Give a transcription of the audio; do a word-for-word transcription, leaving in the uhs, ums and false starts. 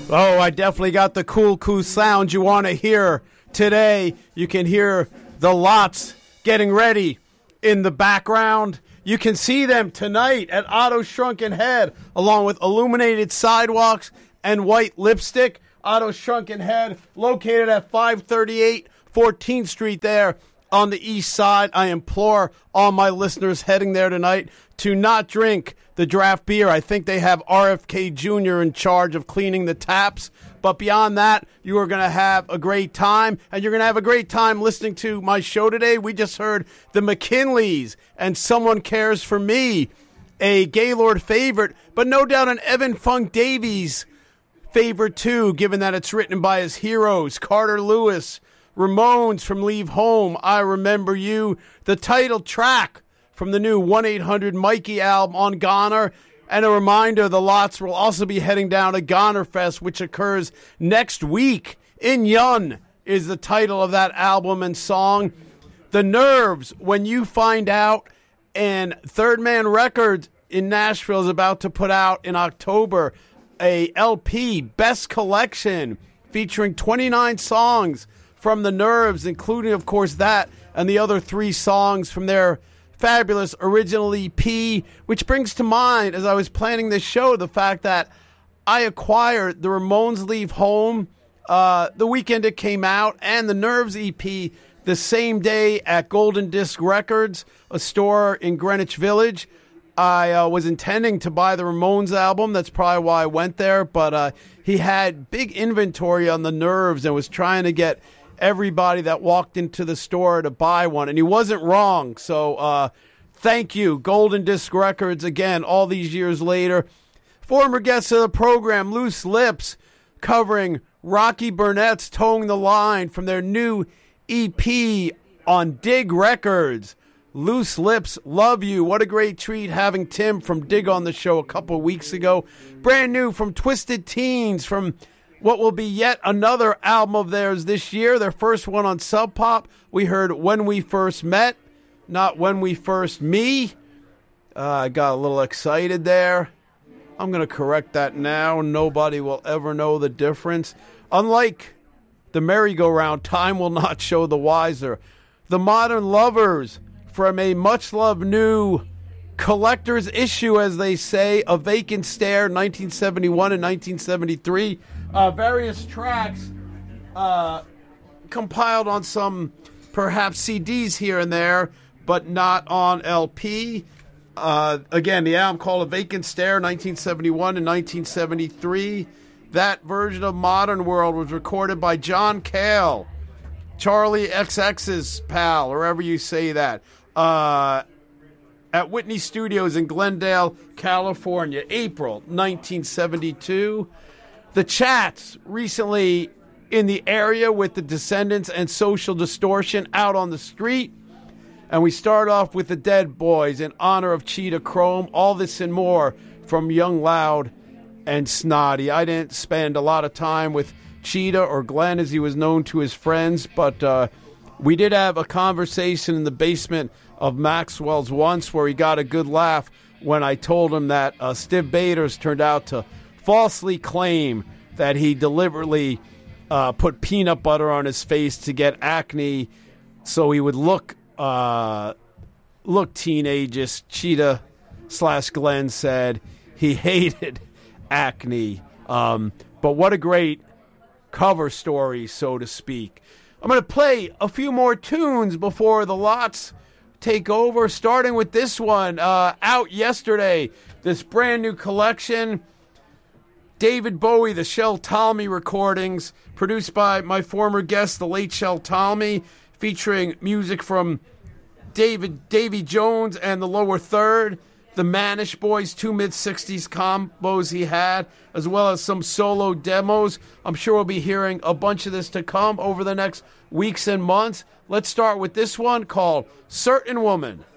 Oh, I definitely got the cool, cool sound you want to hear today. You can hear the Lots getting ready in the background. You can see them tonight at Otto's Shrunken Head, along with illuminated sidewalks and white lipstick. Otto's Shrunken Head, located at five thirty-eight fourteenth Street there on the east side. I implore all my listeners heading there tonight to not drink the draft beer. I think they have R F K Junior in charge of cleaning the taps. But beyond that, you are going to have a great time, and you're going to have a great time listening to my show today. We just heard the McKinleys and Someone Cares for Me, a Gaylord favorite, but no doubt an Evan Funk Davies favorite too, given that it's written by his heroes, Carter Lewis, Ramones from Leave Home, I Remember You, the title track from the new one eight hundred Mikey album on Goner. And a reminder, the Lots will also be heading down to Goner Fest, which occurs next week. In Yun is the title of that album and song. The Nerves, When You Find Out, and Third Man Records in Nashville is about to put out in October a L P, Best Collection, featuring twenty-nine songs from The Nerves, including, of course, that and the other three songs from their fabulous original E P, which brings to mind, as I was planning this show, the fact that I acquired the Ramones Leave Home uh, the weekend it came out, and the Nerves E P the same day at Golden Disc Records, a store in Greenwich Village. I uh, was intending to buy the Ramones album. That's probably why I went there, but uh, he had big inventory on the Nerves and was trying to get everybody that walked into the store to buy one, and he wasn't wrong. So uh, thank you, Golden Disc Records, again, all these years later. Former guests of the program, Loose Lips, covering Rocky Burnett's Towing the Line from their new E P on Dig Records. Loose Lips, love you. What a great treat having Tim from Dig on the show a couple weeks ago. Brand new from Twisted Teens, from what will be yet another album of theirs this year, their first one on Sub Pop. We heard When We First Met, not When We First Me. Uh, I got a little excited there. I'm going to correct that now. Nobody will ever know the difference. Unlike the merry-go-round, time will not show the wiser. The Modern Lovers, from a much-loved new collector's issue, as they say, A Vacant Stare, nineteen seventy-one and nineteen seventy-three. Uh, various tracks uh, compiled on some, perhaps, C Ds here and there, but not on L P. Uh, again, the album called A Vacant Stare, nineteen seventy-one and nineteen seventy-three. That version of Modern World was recorded by John Cale, Charlie X X's pal, or however you say that, uh, at Whitney Studios in Glendale, California, April nineteen seventy-two. The Chats, recently in the area with the Descendants and Social Distortion, out on the street. And we start off with the Dead Boys in honor of Cheetah Chrome. All this and more from Young, Loud, and Snotty. I didn't spend a lot of time with Cheetah, or Glenn as he was known to his friends, but uh, we did have a conversation in the basement of Maxwell's once where he got a good laugh when I told him that uh, Stiv Bators turned out to falsely claim that he deliberately uh, put peanut butter on his face to get acne so he would look uh, look teenagish. Cheetah slash Glenn said he hated acne. Um, but what a great cover story, so to speak. I'm going to play a few more tunes before the Lots take over, starting with this one, uh, out yesterday, this brand new collection, David Bowie, the Shel Talmy recordings, produced by my former guest, the late Shel Talmy, featuring music from David Davy Jones and the Lower Third, the Manish Boys, two mid-sixties combos he had, as well as some solo demos. I'm sure we'll be hearing a bunch of this to come over the next weeks and months. Let's start with this one called Certain Woman.